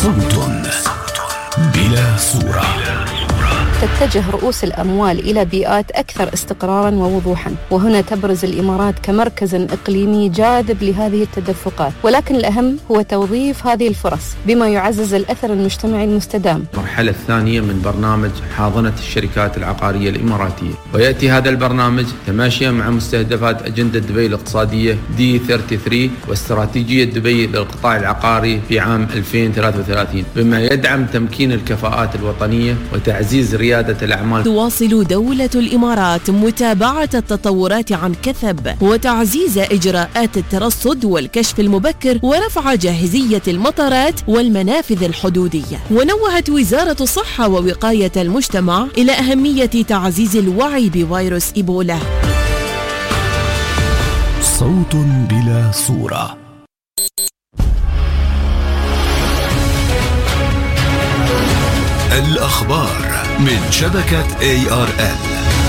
صوت بلا صورة. تتجه رؤوس الأموال إلى بيئات أكثر استقراراً ووضوحاً، وهنا تبرز الإمارات كمركز إقليمي جاذب لهذه التدفقات، ولكن الأهم هو توظيف هذه الفرص بما يعزز الأثر المجتمعي المستدام. المرحلة الثانية من برنامج حاضنة الشركات العقارية الإماراتية، ويأتي هذا البرنامج تماشيا مع مستهدفات أجندة دبي الاقتصادية D33 واستراتيجية دبي للقطاع العقاري في عام 2033، بما يدعم تمكين الكفاءات الوطنية وتعزيز ريادة الأعمال. تواصل دولة الإمارات متابعة التطورات عن كثب وتعزيز إجراءات الترصد والكشف المبكر ورفع جاهزية المطارات والمنافذ الحدودية. ونوهت وزارة الصحة ووقاية المجتمع إلى أهمية تعزيز الوعي بفيروس إيبولا. صوت بلا صورة. الأخبار من شبكة ARN.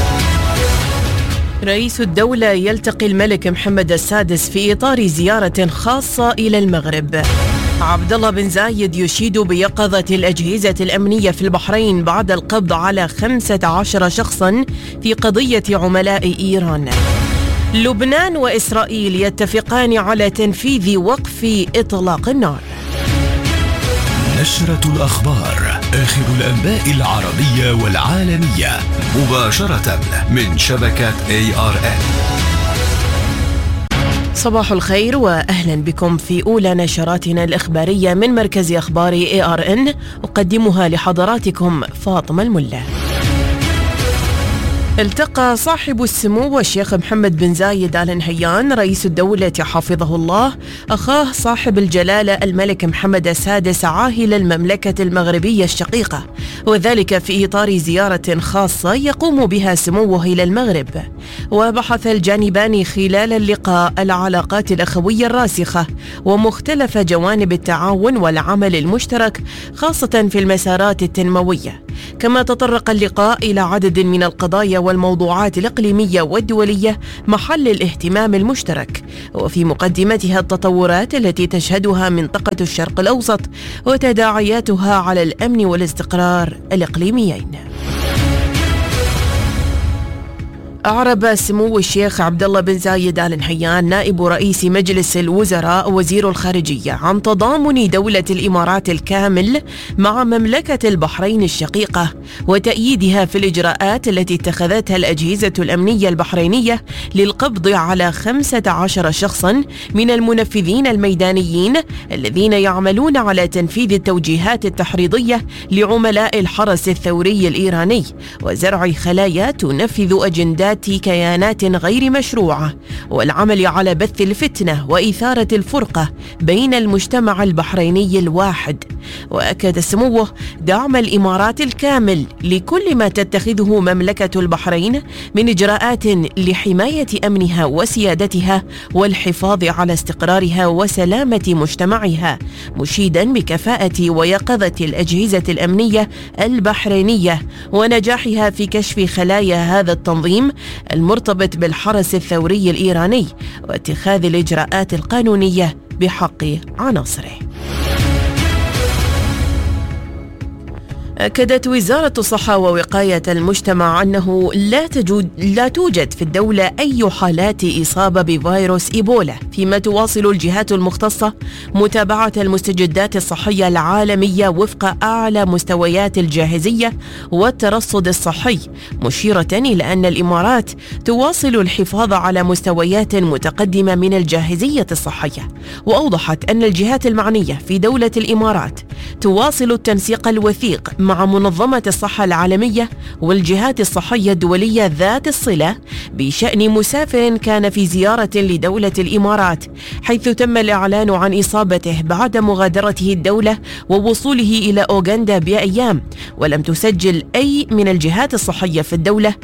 رئيس الدولة يلتقي الملك محمد السادس في إطار زيارة خاصة إلى المغرب. عبد الله بن زايد يشيد بيقظة الأجهزة الأمنية في البحرين بعد القبض على 15 شخصا في قضية عملاء إيران. لبنان وإسرائيل يتفقان على تنفيذ وقف إطلاق النار. نشرة الأخبار، آخر الأنباء العربية والعالمية، مباشرة من شبكة ARN. صباح الخير وأهلا بكم في أولى نشراتنا الإخبارية من مركز أخبار ARN، أقدمها لحضراتكم فاطمة الملا. التقى صاحب السمو والشيخ محمد بن زايد آل نهيان رئيس الدولة حفظه الله أخاه صاحب الجلالة الملك محمد السادس عاهل المملكة المغربية الشقيقة، وذلك في إطار زيارة خاصة يقوم بها سموه إلى المغرب. وبحث الجانبان خلال اللقاء العلاقات الأخوية الراسخة ومختلف جوانب التعاون والعمل المشترك خاصة في المسارات التنموية. كما تطرق اللقاء إلى عدد من القضايا والموضوعات الإقليمية والدولية محل الاهتمام المشترك، وفي مقدمتها التطورات التي تشهدها منطقة الشرق الأوسط وتداعياتها على الأمن والاستقرار الإقليميين. أعرب سمو الشيخ عبد الله بن زايد آل نهيان نائب رئيس مجلس الوزراء وزير الخارجية عن تضامن دولة الإمارات الكامل مع مملكة البحرين الشقيقة وتأييدها في الإجراءات التي اتخذتها الأجهزة الأمنية البحرينية للقبض على 15 شخصا من المنفذين الميدانيين الذين يعملون على تنفيذ التوجيهات التحريضية لعملاء الحرس الثوري الإيراني وزرع خلايا تنفذ أجندات كيانات غير مشروعة والعمل على بث الفتنة وإثارة الفرقة بين المجتمع البحريني الواحد. وأكد سموه دعم الإمارات الكامل لكل ما تتخذه مملكة البحرين من إجراءات لحماية أمنها وسيادتها والحفاظ على استقرارها وسلامة مجتمعها، مشيدا بكفاءة ويقظة الأجهزة الأمنية البحرينية ونجاحها في كشف خلايا هذا التنظيم المرتبط بالحرس الثوري الإيراني واتخاذ الإجراءات القانونية بحق عناصره. أكدت وزارة الصحة ووقاية المجتمع أنه لا توجد في الدولة أي حالات إصابة بفيروس إيبولا، فيما تواصل الجهات المختصة متابعة المستجدات الصحية العالمية وفق أعلى مستويات الجاهزية والترصد الصحي، مشيرة إلى أن الإمارات تواصل الحفاظ على مستويات متقدمة من الجاهزية الصحية. وأوضحت أن الجهات المعنية في دولة الإمارات تواصل التنسيق الوثيق مع منظمة الصحة العالمية والجهات الصحية الدولية ذات الصلة بشأن مسافر كان في زيارة لدولة الإمارات، حيث تم الإعلان عن إصابته بعد مغادرته الدولة ووصوله إلى أوغندا بأيام، ولم تسجل أي من الجهات الصحية في الدولة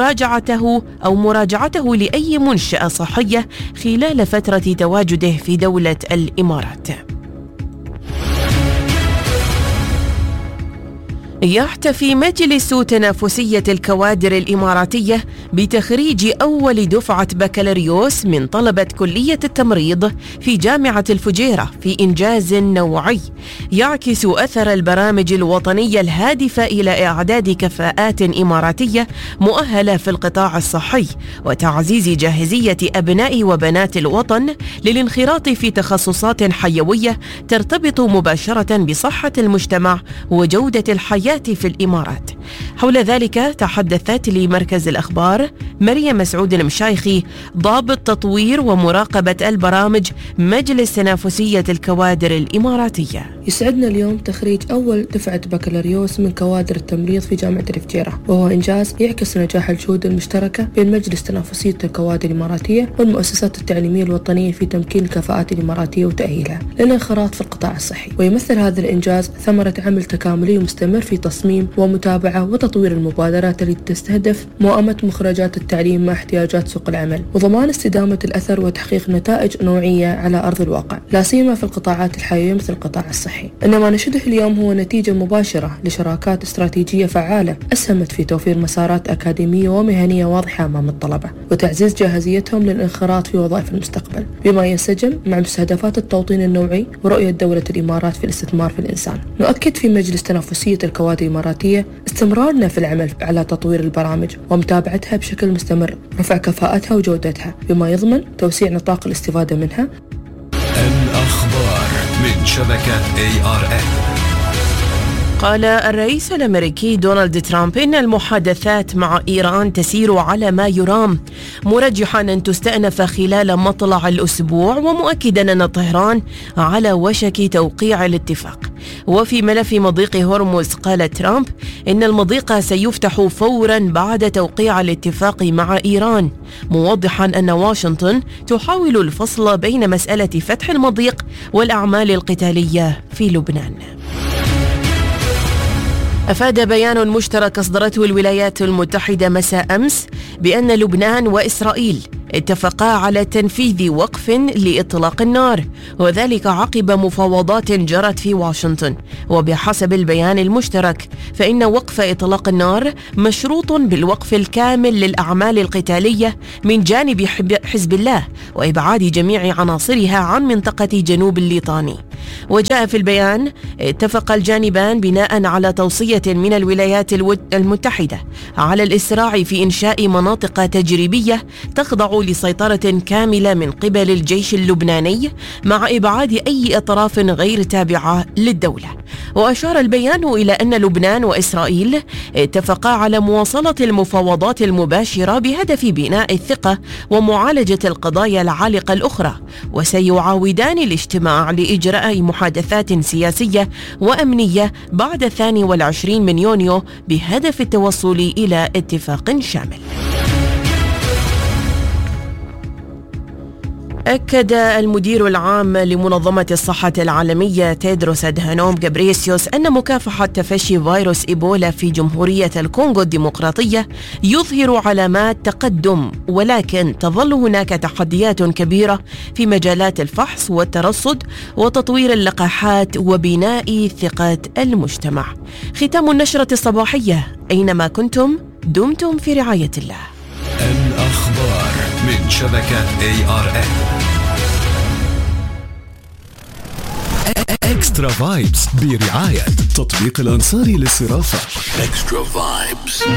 مراجعته لأي منشأة صحية خلال فترة تواجده في دولة الإمارات. يحتفي مجلس تنافسية الكوادر الإماراتية بتخريج أول دفعة بكالوريوس من طلبة كلية التمريض في جامعة الفجيرة في إنجاز نوعي يعكس أثر البرامج الوطنية الهادفة إلى إعداد كفاءات إماراتية مؤهلة في القطاع الصحي وتعزيز جاهزية أبناء وبنات الوطن للانخراط في تخصصات حيوية ترتبط مباشرة بصحة المجتمع وجودة الحياة في الإمارات. حول ذلك تحدثت لمركز الأخبار مريم مسعود المشايخي ضابط تطوير ومراقبة البرامج مجلس تنافسية الكوادر الإماراتية. يسعدنا اليوم تخريج أول دفعة بكالوريوس من كوادر التمريض في جامعة الفجيرة، وهو إنجاز يعكس نجاح الجهود المشتركة بين مجلس تنافسية الكوادر الإماراتية والمؤسسات التعليمية الوطنية في تمكين الكفاءات الإماراتية وتأهيلها للانخراط في القطاع الصحي. ويمثل هذا الإنجاز ثمرة عمل تكاملي ومستمر في تصميم ومتابعة وتطوير المبادرات التي تستهدف موائمة مخرجات التعليم مع احتياجات سوق العمل، وضمان استدامة الأثر وتحقيق نتائج نوعية على أرض الواقع، لا سيما في القطاعات الحيوية مثل القطاع الصحي. إنما نشهده اليوم هو نتيجة مباشرة لشراكات استراتيجية فعالة أسهمت في توفير مسارات أكاديمية ومهنية واضحة أمام الطلبة وتعزيز جاهزيتهم للانخراط في وظائف المستقبل، بما ينسجم مع مستهدفات التوطين النوعي ورؤية دولة الإمارات في الاستثمار في الإنسان. نؤكد في مجلس تنافسية الكوادر الإماراتية استمرارنا في العمل على تطوير البرامج ومتابعتها بشكل مستمر، رفع كفاءتها وجودتها بما يضمن توسيع نطاق الاستفادة منها. الأخبار من شبكة ARN. قال الرئيس الأمريكي دونالد ترامب إن المحادثات مع إيران تسير على ما يرام، مرجحا أن تستأنف خلال مطلع الأسبوع، ومؤكدا أن طهران على وشك توقيع الاتفاق. وفي ملف مضيق هرمز قال ترامب إن المضيق سيفتح فورا بعد توقيع الاتفاق مع إيران، موضحا أن واشنطن تحاول الفصل بين مسألة فتح المضيق والأعمال القتالية في لبنان. أفاد بيان مشترك أصدرته الولايات المتحدة مساء أمس بأن لبنان وإسرائيل اتفقا على تنفيذ وقف لإطلاق النار، وذلك عقب مفاوضات جرت في واشنطن. وبحسب البيان المشترك فإن وقف إطلاق النار مشروط بالوقف الكامل للأعمال القتالية من جانب حزب الله وإبعاد جميع عناصرها عن منطقة جنوب الليطاني. وجاء في البيان اتفق الجانبان بناء على توصية من الولايات المتحدة على الإسراع في إنشاء مناطق تجريبية تخضع لسيطرة كاملة من قبل الجيش اللبناني مع إبعاد أي أطراف غير تابعة للدولة. وأشار البيان إلى أن لبنان وإسرائيل اتفقا على مواصلة المفاوضات المباشرة بهدف بناء الثقة ومعالجة القضايا العالقة الأخرى، وسيعاودان الاجتماع لإجراء محادثات سياسية وأمنية بعد 22 من يونيو بهدف التوصل إلى اتفاق شامل. أكد المدير العام لمنظمة الصحة العالمية تيدروس أدهانوم غابرييسيوس أن مكافحة تفشي فيروس إيبولا في جمهورية الكونغو الديمقراطية يظهر علامات تقدم، ولكن تظل هناك تحديات كبيرة في مجالات الفحص والترصد وتطوير اللقاحات وبناء ثقة المجتمع. ختام النشرة الصباحية، أينما كنتم دمتم في رعاية الله. الأخبار من شبكة ARN. إكسترا فايبس برعاية تطبيق الأنصاري للصرافة. إكسترا فايبس.